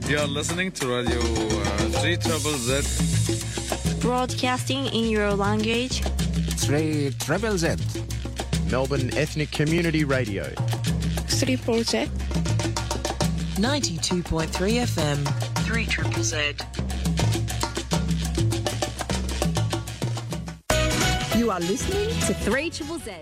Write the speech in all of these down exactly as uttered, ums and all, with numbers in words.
You're listening to Radio uh, three Triple Z. Broadcasting in your language. three Triple Z. Melbourne Ethnic Community Radio. Triple Z. ninety-two point three F M. three Triple Z. You are listening to three Triple Z.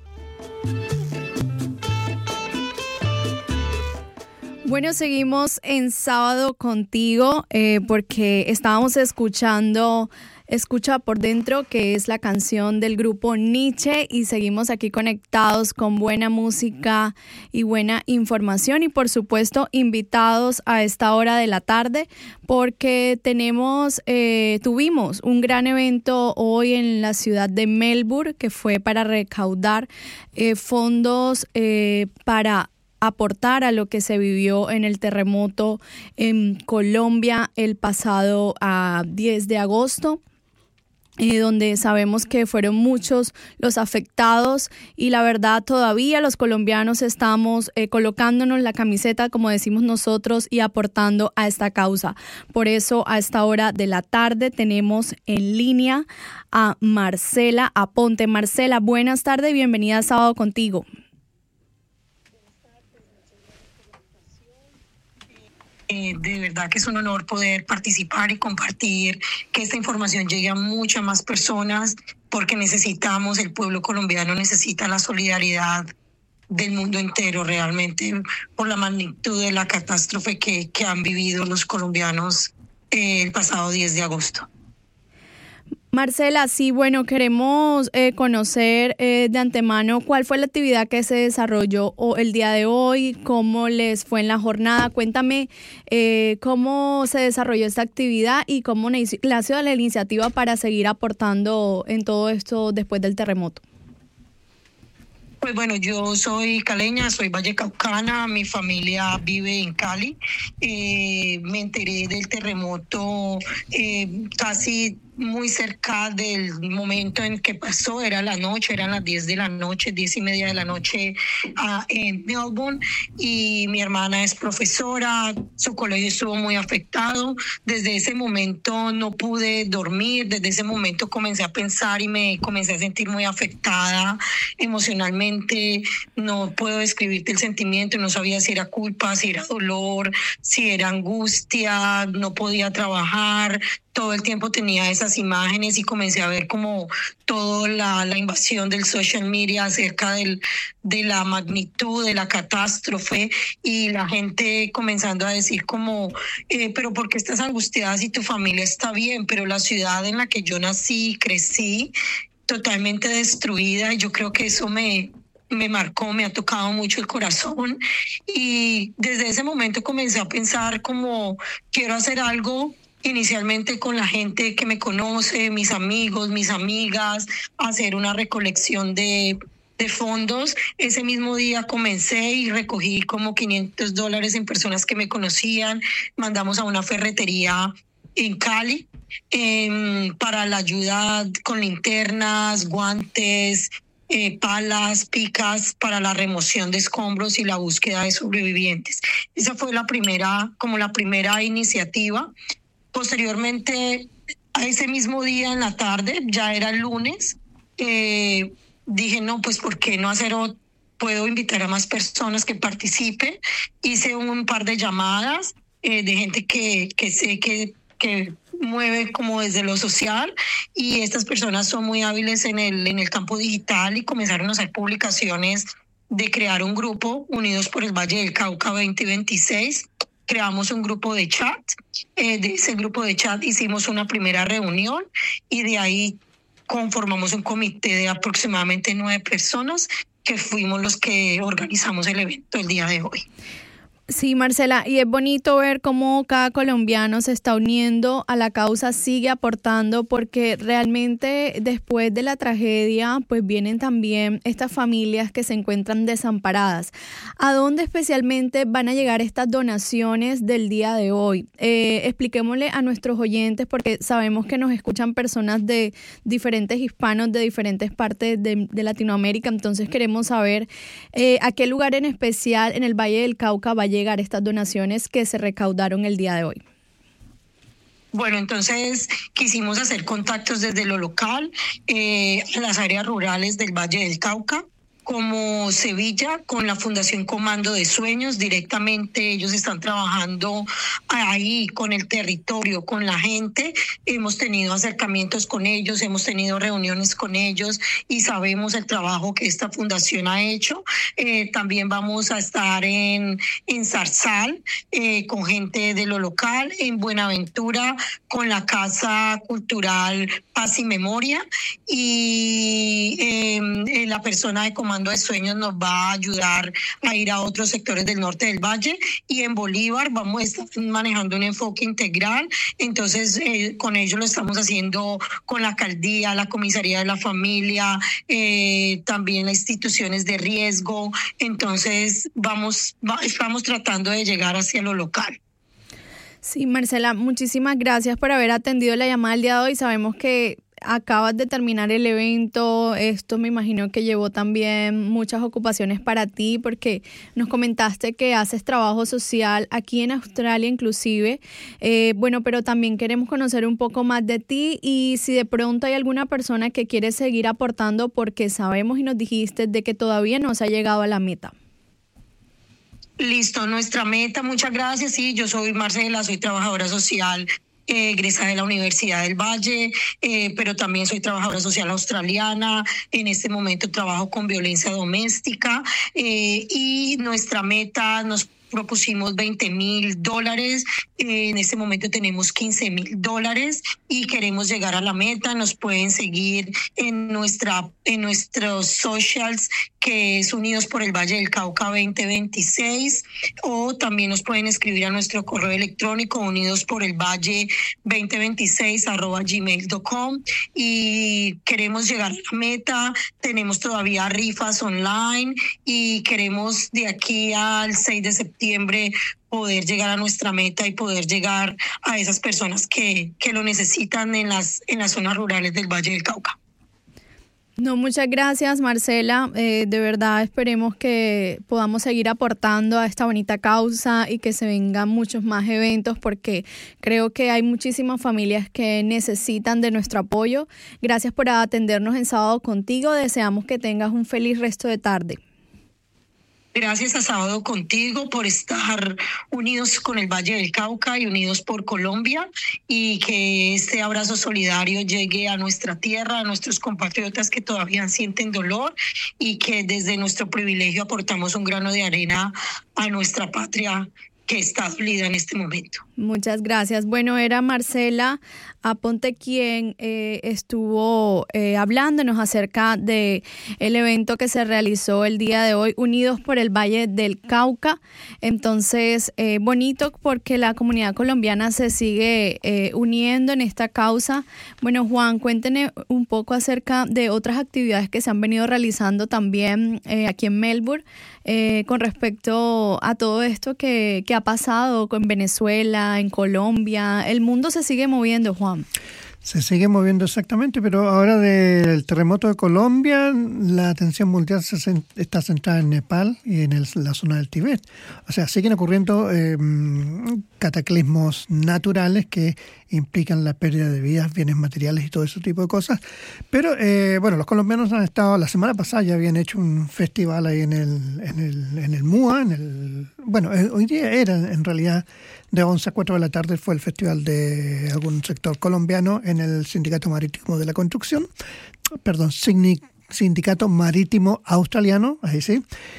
Bueno, seguimos en Sábado Contigo eh, porque estábamos escuchando Escucha por Dentro, que es la canción del grupo Nietzsche, y seguimos aquí conectados con buena música y buena información y por supuesto invitados a esta hora de la tarde porque tenemos, eh, tuvimos un gran evento hoy en la ciudad de Melbourne que fue para recaudar eh, fondos eh, para aportar a lo que se vivió en el terremoto en Colombia el pasado uh, diez de agosto. Eh, donde sabemos que fueron muchos los afectados y la verdad todavía los colombianos estamos eh, colocándonos la camiseta, como decimos nosotros, y aportando a esta causa. Por eso a esta hora de la tarde tenemos en línea a Marcela Aponte. Marcela, buenas tardes, bienvenida a Sábado Contigo. Eh, de verdad que es un honor poder participar y compartir, que esta información llegue a muchas más personas, porque necesitamos, el pueblo colombiano necesita la solidaridad del mundo entero realmente por la magnitud de la catástrofe que, que han vivido los colombianos eh, el pasado diez de agosto. Marcela, sí, bueno, queremos eh, conocer eh, de antemano cuál fue la actividad que se desarrolló el día de hoy, cómo les fue en la jornada. Cuéntame eh, cómo se desarrolló esta actividad y cómo nació la iniciativa para seguir aportando en todo esto después del terremoto. Pues bueno, yo soy caleña, soy vallecaucana, mi familia vive en Cali. Eh, me enteré del terremoto eh, casi muy cerca del momento en que pasó, era la noche, eran las diez de la noche, diez y media de la noche uh, en Melbourne, y mi hermana es profesora, su colegio estuvo muy afectado. Desde ese momento no pude dormir, desde ese momento comencé a pensar y me comencé a sentir muy afectada emocionalmente. No puedo describirte el sentimiento, no sabía si era culpa, si era dolor, si era angustia, no podía trabajar. Todo el tiempo tenía esas imágenes y comencé a ver como toda la, la invasión del social media acerca del, de la magnitud de la catástrofe, y la gente comenzando a decir como, eh, pero ¿por qué estás angustiada si tu familia está bien? Pero la ciudad en la que yo nací y crecí, totalmente destruida, y yo creo que eso me... me marcó, me ha tocado mucho el corazón, y desde ese momento comencé a pensar como quiero hacer algo inicialmente con la gente que me conoce, mis amigos, mis amigas, hacer una recolección de, de fondos. Ese mismo día comencé y recogí como quinientos dólares en personas que me conocían. Mandamos a una ferretería en Cali eh, para la ayuda con linternas, guantes, Eh, palas, picas para la remoción de escombros y la búsqueda de sobrevivientes. Esa fue la primera, como la primera iniciativa. Posteriormente, a ese mismo día en la tarde, ya era el lunes, eh, dije, no, pues ¿por qué no hacer otro? Puedo invitar a más personas que participen. Hice un par de llamadas eh, de gente que, que sé que, que mueve como desde lo social, y estas personas son muy hábiles en el, en el campo digital, y comenzaron a hacer publicaciones de crear un grupo, Unidos por el Valle del Cauca veinte veintiséis. Creamos un grupo de chat, eh, de ese grupo de chat hicimos una primera reunión, y de ahí conformamos un comité de aproximadamente nueve personas que fuimos los que organizamos el evento el día de hoy. Sí, Marcela, y es bonito ver cómo cada colombiano se está uniendo a la causa, sigue aportando, porque realmente después de la tragedia pues vienen también estas familias que se encuentran desamparadas. ¿A dónde especialmente van a llegar estas donaciones del día de hoy? Eh, expliquémosle a nuestros oyentes, porque sabemos que nos escuchan personas de diferentes hispanos, de diferentes partes de, de Latinoamérica, entonces queremos saber eh, a qué lugar en especial en el Valle del Cauca va a llegar llegar estas donaciones que se recaudaron el día de hoy? Bueno, entonces quisimos hacer contactos desde lo local, eh, a las áreas rurales del Valle del Cauca, como Sevilla, con la Fundación Comando de Sueños. Directamente ellos están trabajando ahí con el territorio, con la gente. Hemos tenido acercamientos con ellos, hemos tenido reuniones con ellos y sabemos el trabajo que esta fundación ha hecho. Eh, también vamos a estar en, en Zarzal, eh, con gente de lo local, en Buenaventura, con la Casa Cultural Paz y Memoria, y eh, eh, la persona de Comando de Sueños nos va a ayudar a ir a otros sectores del norte del valle, y en Bolívar vamos a estar manejando un enfoque integral. Entonces eh, con ellos lo estamos haciendo con la alcaldía, la comisaría de la familia, eh, también las instituciones de riesgo. Entonces vamos, va, estamos tratando de llegar hacia lo local. Sí, Marcela, muchísimas gracias por haber atendido la llamada el día de hoy. Sabemos que acabas de terminar el evento. Esto me imagino que llevó también muchas ocupaciones para ti, porque nos comentaste que haces trabajo social aquí en Australia inclusive. Eh, bueno, pero también queremos conocer un poco más de ti, y si de pronto hay alguna persona que quiere seguir aportando, porque sabemos y nos dijiste de que todavía no se ha llegado a la meta. Listo, nuestra meta, muchas gracias. Sí, yo soy Marcela, soy trabajadora social, eh, egresada de la Universidad del Valle, eh, pero también soy trabajadora social australiana. En este momento trabajo con violencia doméstica, eh, y nuestra meta, nos propusimos veinte mil dólares. Eh, en este momento tenemos quince mil dólares y queremos llegar a la meta. Nos pueden seguir en nuestra en nuestros socials, que es Unidos por el Valle del Cauca veinte veintiséis, o también nos pueden escribir a nuestro correo electrónico unidos por el valle veinte veintiséis arroba gmail punto com, y queremos llegar a la meta. Tenemos todavía rifas online y queremos de aquí al seis de septiembre poder llegar a nuestra meta y poder llegar a esas personas que, que lo necesitan en las, en las zonas rurales del Valle del Cauca. No, muchas gracias, Marcela. Eh, de verdad esperemos que podamos seguir aportando a esta bonita causa y que se vengan muchos más eventos, porque creo que hay muchísimas familias que necesitan de nuestro apoyo. Gracias por atendernos en Sábado Contigo. Deseamos que tengas un feliz resto de tarde. Gracias a Sábado Contigo por estar unidos con el Valle del Cauca y unidos por Colombia, y que este abrazo solidario llegue a nuestra tierra, a nuestros compatriotas que todavía sienten dolor, y que desde nuestro privilegio aportamos un grano de arena a nuestra patria que está dolida en este momento. Muchas gracias. Bueno, era Marcela Aponte quien eh, estuvo eh, hablándonos acerca de el evento que se realizó el día de hoy, Unidos por el Valle del Cauca. Entonces, eh, bonito, porque la comunidad colombiana se sigue eh, uniendo en esta causa. Bueno, Juan, cuéntenos un poco acerca de otras actividades que se han venido realizando también eh, aquí en Melbourne, eh, con respecto a todo esto que, que ha pasado con Venezuela, en Colombia. El mundo se sigue moviendo, Juan. Se sigue moviendo exactamente, pero ahora del terremoto de Colombia, la atención mundial se cent- está centrada en Nepal y en el, la zona del Tíbet. O sea, siguen ocurriendo eh, cataclismos naturales que implican la pérdida de vidas, bienes materiales y todo ese tipo de cosas. Pero, eh, bueno, los colombianos han estado, la semana pasada ya habían hecho un festival ahí en el, en el, en el M U A, en el, bueno, hoy día era en realidad de once a cuatro de la tarde, fue el festival de algún sector colombiano en el Sindicato Marítimo de la Construcción, perdón, Sindicato Marítimo Australiano, ahí sí,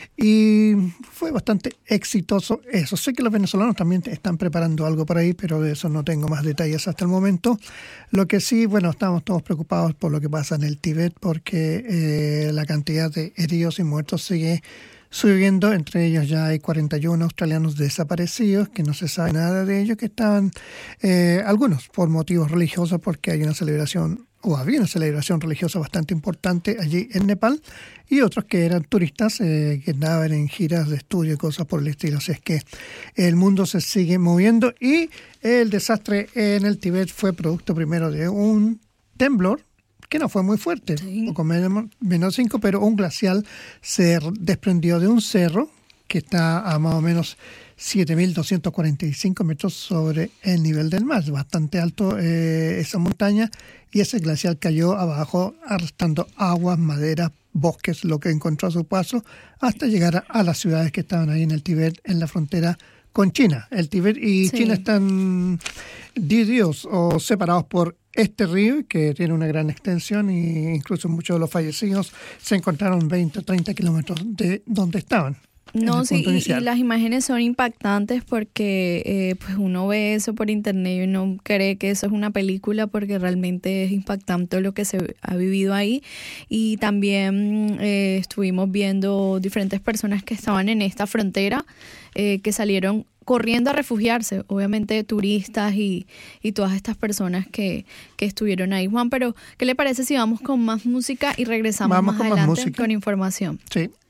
y fue bastante exitoso eso. Sé que los venezolanos también están preparando algo por ahí, pero de eso no tengo más detalles hasta el momento. Lo que sí, bueno, estamos todos preocupados por lo que pasa en el Tíbet, porque eh, la cantidad de heridos y muertos sigue subiendo. Entre ellos ya hay cuarenta y uno australianos desaparecidos, que no se sabe nada de ellos, que estaban, eh, algunos por motivos religiosos, porque hay una celebración, o había una celebración religiosa bastante importante allí en Nepal, y otros que eran turistas, eh, que andaban en giras de estudio y cosas por el estilo. Así es que el mundo se sigue moviendo, y el desastre en el Tíbet fue producto primero de un temblor, que no fue muy fuerte, sí, poco menos, menos cinco, pero un glacial se desprendió de un cerro que está a más o menos siete mil doscientos cuarenta y cinco metros sobre el nivel del mar. Bastante alto eh, esa montaña, y ese glaciar cayó abajo arrastrando aguas, maderas, bosques, lo que encontró a su paso, hasta llegar a, a las ciudades que estaban ahí en el Tíbet, en la frontera con China. El Tíbet y sí. China están divididos o separados por este río, que tiene una gran extensión, e incluso muchos de los fallecidos se encontraron veinte o treinta kilómetros de donde estaban. No, sí, y, y las imágenes son impactantes porque eh, pues uno ve eso por internet y uno cree que eso es una película, porque realmente es impactante lo que se ha vivido ahí. Y también eh, estuvimos viendo diferentes personas que estaban en esta frontera, eh, que salieron corriendo a refugiarse, obviamente turistas y, y todas estas personas que, que estuvieron ahí. Juan, pero ¿qué le parece si vamos con más música y regresamos vamos más con adelante más música. Con información? Sí.